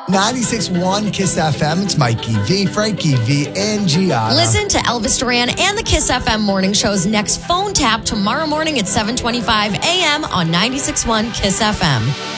96.1 Kiss FM. It's Mikey V, Frankie V, and Gianna. Listen to Elvis Duran and the Kiss FM morning show's next phone tap tomorrow morning at 7:25 a.m. on 96.1 Kiss FM.